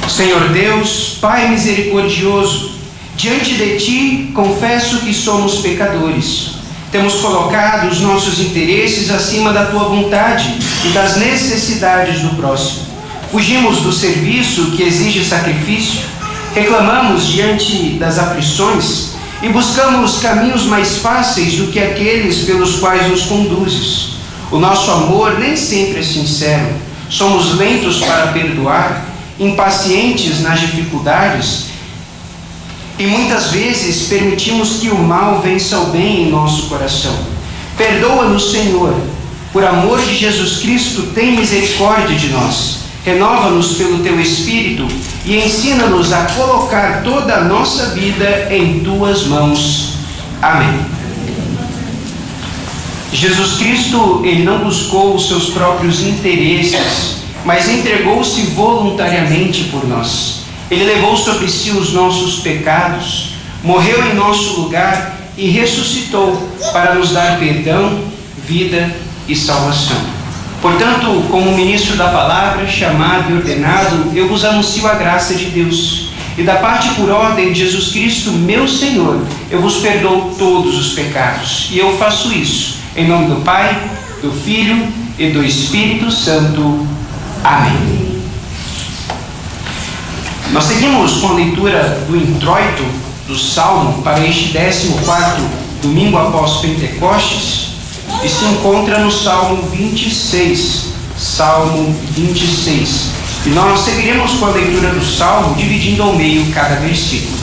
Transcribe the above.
Senhor Deus, Pai misericordioso, diante de Ti confesso que somos pecadores. Temos colocado os nossos interesses acima da Tua vontade e das necessidades do próximo. Fugimos do serviço que exige sacrifício, reclamamos diante das aflições e buscamos caminhos mais fáceis do que aqueles pelos quais nos conduzes. O nosso amor nem sempre é sincero. Somos lentos para perdoar, impacientes nas dificuldades e muitas vezes permitimos que o mal vença o bem em nosso coração. Perdoa-nos, Senhor. Por amor de Jesus Cristo, tem misericórdia de nós. Renova-nos pelo Teu Espírito e ensina-nos a colocar toda a nossa vida em Tuas mãos. Amém. Jesus Cristo, Ele não buscou os seus próprios interesses, mas entregou-se voluntariamente por nós. Ele levou sobre si os nossos pecados, morreu em nosso lugar e ressuscitou para nos dar perdão, vida e salvação. Portanto, como ministro da palavra, chamado e ordenado, eu vos anuncio a graça de Deus. E da parte por ordem de Jesus Cristo, meu Senhor, eu vos perdoo todos os pecados. E eu faço isso em nome do Pai, do Filho e do Espírito Santo. Amém. Nós seguimos com a leitura do introito do Salmo para este 14º domingo após Pentecostes e se encontra no Salmo 26. Salmo 26. E nós seguiremos com a leitura do Salmo dividindo ao meio cada versículo.